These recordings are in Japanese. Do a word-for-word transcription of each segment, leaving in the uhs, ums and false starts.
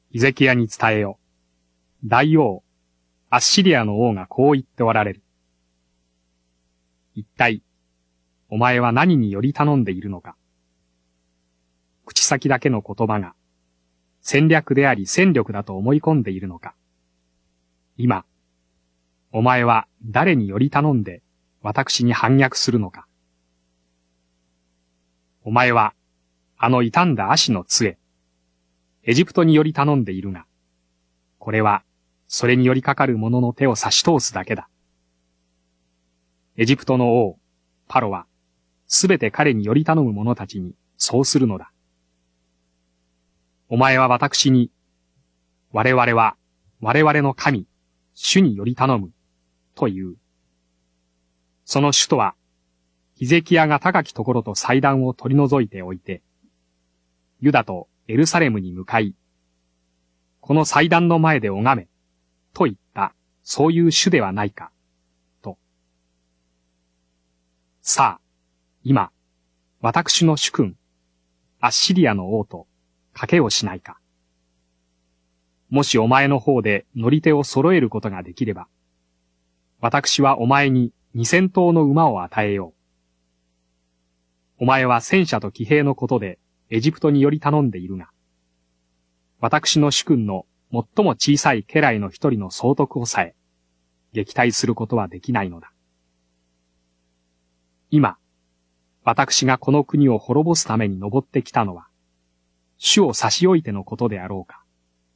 ヒゼキヤに伝えよ。大王、アッシリアの王がこう言っておられる。一体、お前は何により頼んでいるのか。口先だけの言葉が、戦略であり戦力だと思い込んでいるのか。今、お前は誰により頼んで私に反逆するのか。お前は、あの傷んだ足の杖、エジプトにより頼んでいるが、これは、それによりかかる者の手を差し通すだけだ。エジプトの王、パロは、すべて彼により頼む者たちにそうするのだ。お前は私に、我々は我々の神、主により頼む、と言う。その主とは、ヒゼキヤが高きところと祭壇を取り除いておいて、ユダとエルサレムに向かい、この祭壇の前で拝め、と言った、そういう主ではないか、と。さあ、今、私の主君、アッシリアの王と、賭けをしないか。もしお前の方で乗り手を揃えることができれば、私はお前に二千頭の馬を与えよう。お前は戦車と騎兵のことでエジプトにより頼んでいるが、私の主君の最も小さい家来の一人の総督をさえ、撃退することはできないのだ。今、私がこの国を滅ぼすために登ってきたのは、主を差し置いてのことであろうか。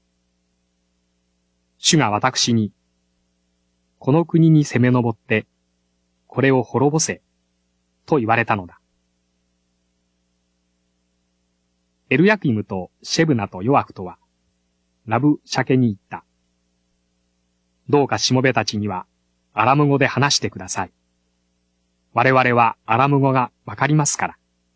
主が私に、この国に攻め上って、これを滅ぼせ、と言われたのだ。エルヤキムとシェブナとヨアフとは、ラブシャケに言った。どうかしもべたちには、アラム語で話してください。我々はアラム語がわかりますから。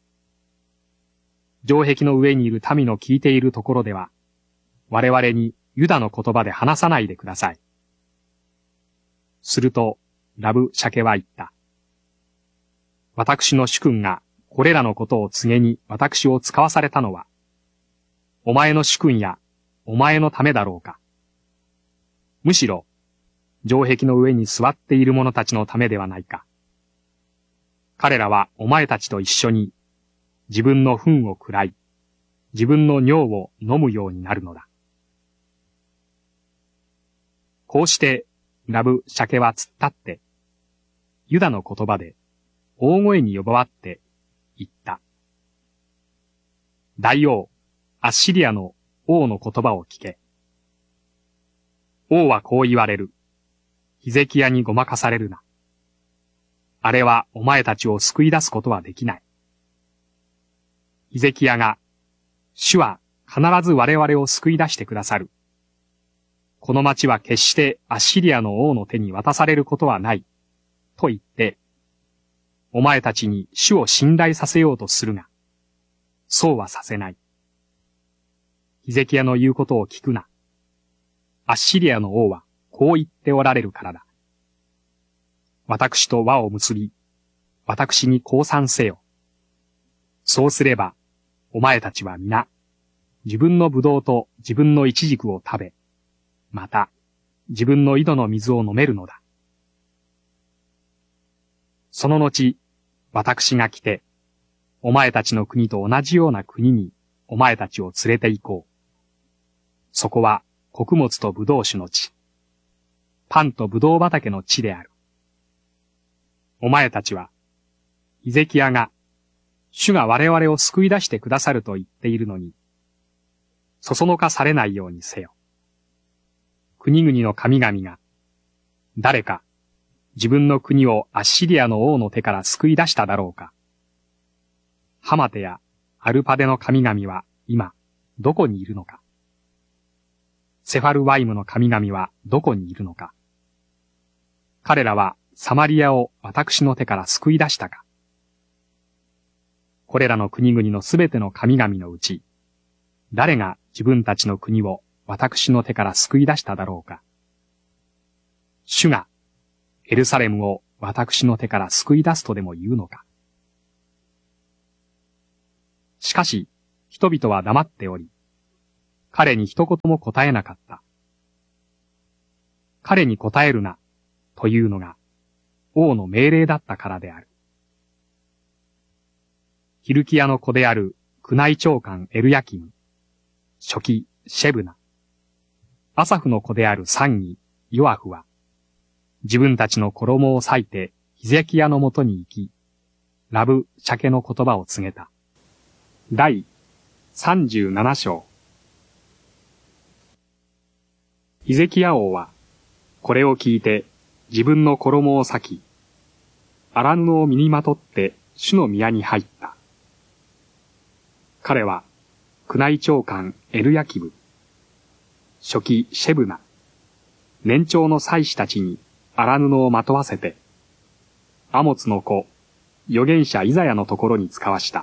城壁の上にいる民の聞いているところでは、我々にユダの言葉で話さないでください。すると、ラブシャケは言った。私の主君がこれらのことを告げに私を使わされたのは、お前の主君やお前のためだろうか。むしろ、城壁の上に座っている者たちのためではないか。彼らはお前たちと一緒に、自分の糞を喰らい、自分の尿を飲むようになるのだ。こうして、ラブシャケは突っ立って、ユダの言葉で、大声に呼ばわって言った。大王、アッシリアの王の言葉を聞け。王はこう言われる。ヒゼキヤにごまかされるな。あれはお前たちを救い出すことはできない。ヒゼキヤが、主は必ず我々を救い出してくださる。この町は決してアッシリアの王の手に渡されることはない。と言って、お前たちに主を信頼させようとするが、そうはさせない。ヒゼキヤの言うことを聞くな。アッシリアの王はこう言っておられるからだ。私と輪を結び、私に降参せよ。そうすれば、お前たちは皆、自分の葡萄と自分のイチジクを食べ、また、自分の井戸の水を飲めるのだ。その後、私が来て、お前たちの国と同じような国に、お前たちを連れて行こう。そこは、穀物と葡萄酒の地、パンと葡萄畑の地である。お前たちは、ヒゼキヤが、主が我々を救い出してくださると言っているのに、そそのかされないようにせよ。国々の神々が、誰か、自分の国をアッシリアの王の手から救い出しただろうか。ハマテやアルパデの神々は今、どこにいるのか。セファルワイムの神々はどこにいるのか。彼らはサマリアを私の手から救い出したか。これらの国々のすべての神々のうち、誰が自分たちの国を私の手から救い出しただろうか。主がエルサレムを私の手から救い出すとでも言うのか。しかし、人々は黙っており、 彼に一言も答えなかった。彼に答えるな、というのが王の命令だったからである。ヒルキヤの子である宮内長官エルヤキム、書記シェブナ、アサフの子である参議ヨアフは、自分たちの衣を裂いてヒゼキヤのもとに行き、ラブシャケの言葉を告げた。第さんじゅうなな章。ヒゼキヤ王は、これを聞いて自分の衣を裂き、荒布を身にまとって主の宮に入った。彼は、宮内長官エルヤキブ、書記シェブナ、年長の祭司たちに荒布をまとわせて、アモツの子、預言者イザヤのところに使わした。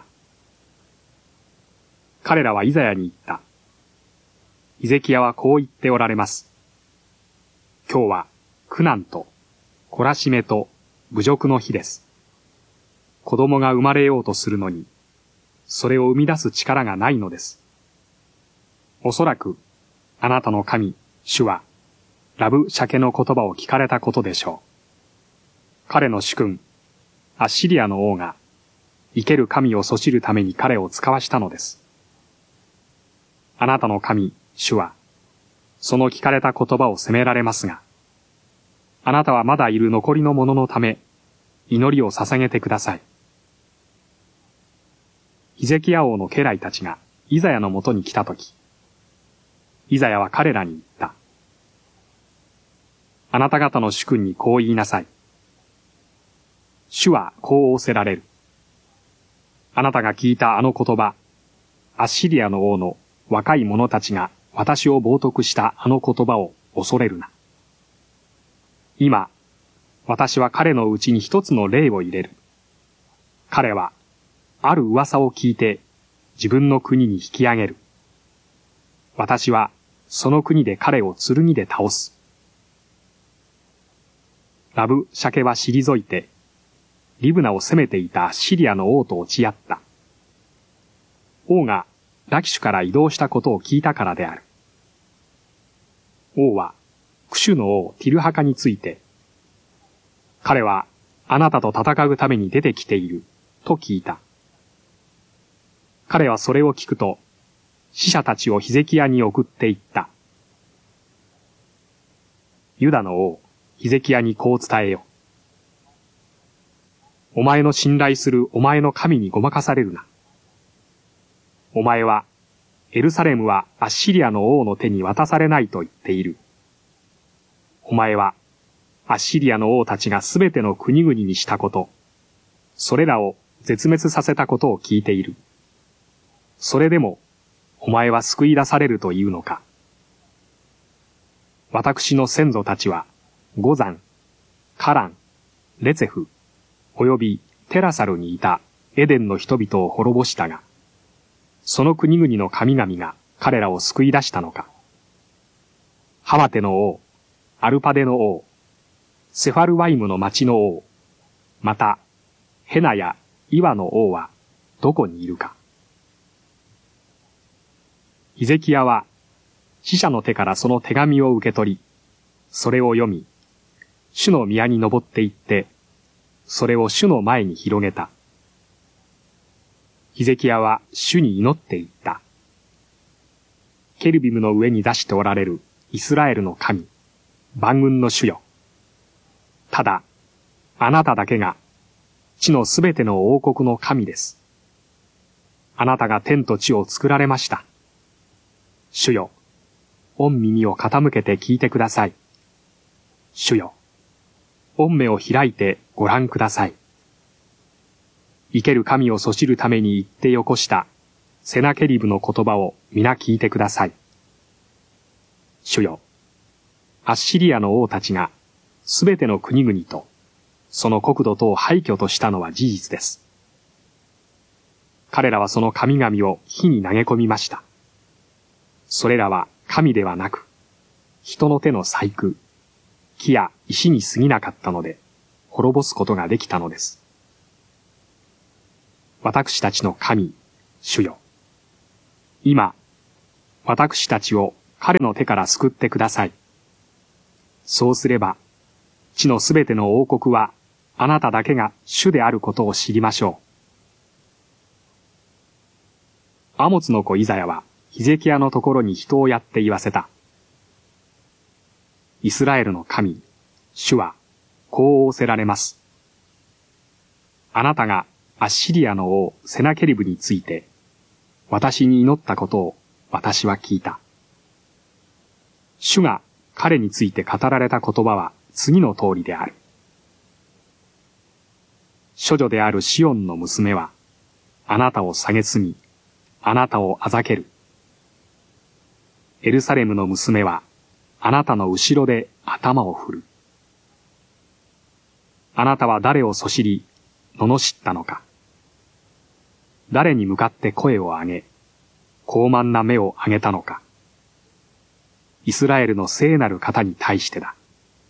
彼らはイザヤに言った。ヒゼキヤはこう言っておられます。今日は苦難と懲らしめと侮辱の日です。子供が生まれようとするのに、それを生み出す力がないのです。おそらく、あなたの神、主は、ラブシャケの言葉を聞かれたことでしょう。彼の主君、アッシリアの王が、生ける神をそしるために彼を使わしたのです。あなたの神、主は、その聞かれた言葉を責められますが、あなたはまだいる残りの者のため、祈りを捧げてください。ヒゼキヤ王の家来たちがイザヤのもとに来たとき、イザヤは彼らに言った。あなた方の主君にこう言いなさい。主はこう仰せられる。あなたが聞いたあの言葉、アッシリアの王の若い者たちが私を冒涜したあの言葉を恐れるな。今、私は彼のうちに一つの例を入れる。彼は、ある噂を聞いて自分の国に引き上げる。私はその国で彼を剣で倒す。ラブシャケは退いて、リブナを攻めていたシリアの王と落ち合った。王がラキシュから移動したことを聞いたからである。王はクシュの王ティルハカについて、彼はあなたと戦うために出てきていると聞いた。彼はそれを聞くと、使者たちをヒゼキヤに送って行った。ユダの王、ヒゼキヤにこう伝えよ。お前の信頼するお前の神にごまかされるな。お前は、エルサレムはアッシリアの王の手に渡されないと言っている。お前は、アッシリアの王たちがすべての国々にしたこと、それらを絶滅させたことを聞いている。それでも、お前は救い出されるというのか。私の先祖たちは、ゴザン、カラン、レツェフ、およびテラサルにいたエデンの人々を滅ぼしたが、その国々の神々が彼らを救い出したのか。ハマテの王、アルパデの王、セファルワイムの町の王、また、ヘナやイワの王はどこにいるか。ヒゼキヤは、使者の手からその手紙を受け取り、それを読み、主の宮に登って行って、それを主の前に広げた。ヒゼキヤは主に祈っていった。ケルビムの上に座しておられるイスラエルの神、万軍の主よ。ただ、あなただけが、地のすべての王国の神です。あなたが天と地を作られました。主よ、御耳を傾けて聞いてください。主よ、御目を開いてご覧ください。生ける神をそしるために言ってよこしたセナケリブの言葉を皆聞いてください。主よ、アッシリアの王たちがすべての国々とその国土とを廃墟としたのは事実です。彼らはその神々を火に投げ込みました。それらは神ではなく、人の手の細工、木や石に過ぎなかったので、滅ぼすことができたのです。私たちの神、主よ。今、 私たちを彼の手から救ってください。そうすれば、地のすべての王国はあなただけが主であることを知りましょう。アモツの子イザヤはヒゼキヤのところに人をやって言わせた。イスラエルの神、主はこう仰せられます。あなたがアッシリアの王セナケリブについて私に祈ったことを私は聞いた。主が彼について語られた言葉は次の通りである。処女であるシオンの娘はあなたを蔑み、あなたをあざける。エルサレムの娘はあなたの後ろで頭を振る。あなたは誰をそしり、罵ったのか。誰に向かって声を上げ、高慢な目を上げたのか。イスラエルの聖なる方に対してだ。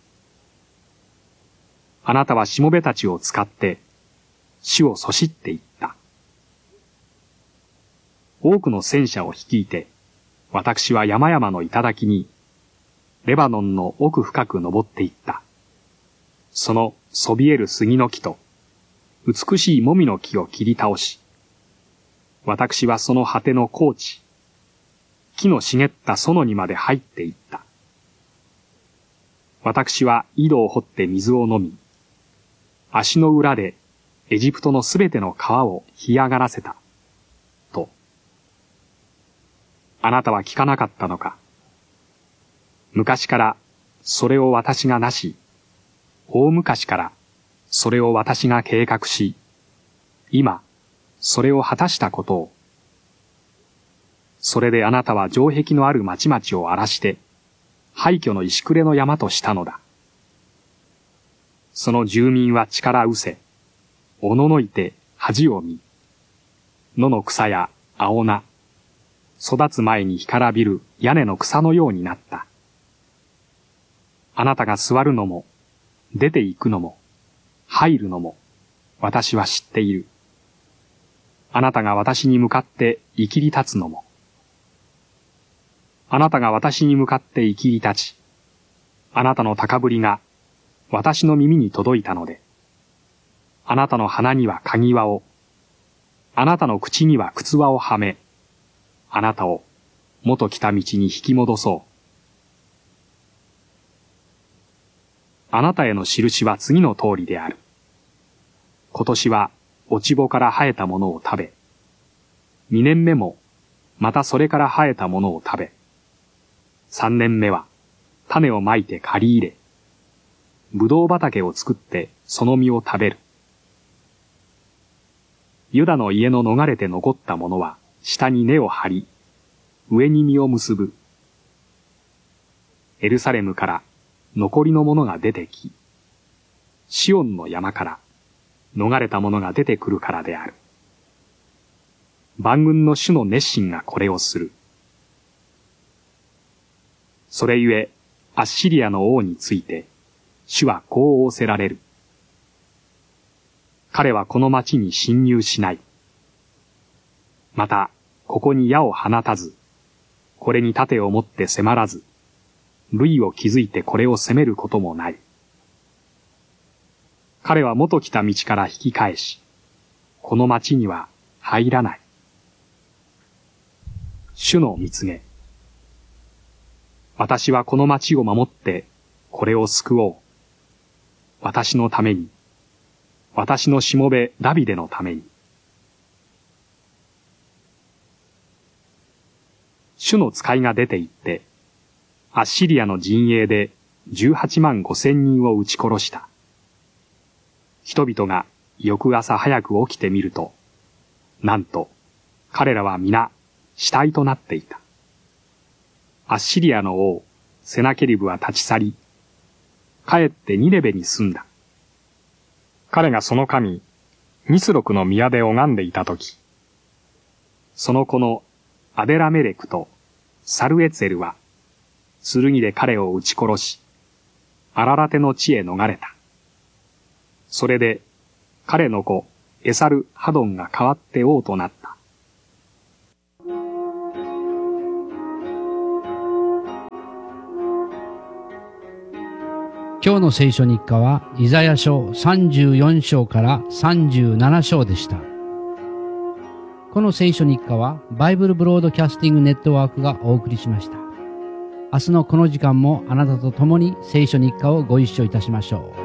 あなたはしもべたちを使って、主をそしっていった。多くの戦車を率いて、私は山々の頂に、レバノンの奥深く登っていった。そのそびえる杉の木と、美しいもみの木を切り倒し、私はその果ての高地、木の茂った園にまで入っていった。私は井戸を掘って水を飲み、足の裏でエジプトのすべての川を干上がらせた。と。あなたは聞かなかったのか。昔からそれを私がなし、大昔からそれを私が計画し、今、それを果たしたことを。それであなたは城壁のある町々を荒らして、廃墟の石暮れの山としたのだ。その住民は力うせ、おののいて恥を見。野の草や青菜、育つ前に干からびる屋根の草のようになった。あなたが座るのも、出て行くのも、入るのも、私は知っている。あなたが私に向かって生きり立つのも。あなたが私に向かって生きり立ち、あなたの高ぶりが私の耳に届いたので、あなたの鼻には鍵輪を、あなたの口には靴輪をはめ、あなたを元来た道に引き戻そう。あなたへの印は次の通りである。今年は落ち穂から生えたものを食べ、二年目もまたそれから生えたものを食べ、三年目は種をまいて刈り入れ、ぶどう畑を作ってその実を食べる。ユダの家の逃れて残ったものは下に根を張り、上に実を結ぶ。エルサレムから残りのものが出てき、シオンの山から逃れたものが出てくるからである。万軍の主の熱心がこれをする。それゆえ、アッシリアの王について、主はこう仰せられる。彼はこの町に侵入しない。また、ここに矢を放たず、これに盾を持って迫らず、塁を築いてこれを攻めることもない。彼は元来た道から引き返し、この町には入らない。主の蜜げ。私はこの町を守って、これを救おう。私のために、私のしもべダビデのために。主の使いが出て行って、アッシリアの陣営で十八万五千人を撃ち殺した。人々が翌朝早く起きてみると、なんと彼らは皆死体となっていた。アッシリアの王セナケリブは立ち去り、帰ってニネベに住んだ。彼がその神ニスロクの宮で拝んでいたとき、その子のアデラメレクとサルエツェルは剣で彼を撃ち殺し、アララテの地へ逃れた。それで彼の子エサルハドンが代わって王となった。 今日の聖書日課はイザヤ書さんじゅうよん章からさんじゅうなな章でした。この聖書日課はバイブルブロードキャスティングネットワークがお送りしました。明日のこの時間もあなたと共に聖書日課をご一緒いたしましょう。